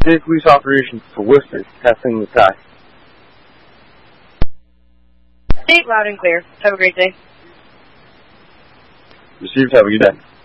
State Police Operations for Worcester, testing the tech. State loud and clear. Have a great day. Received. Have a good day.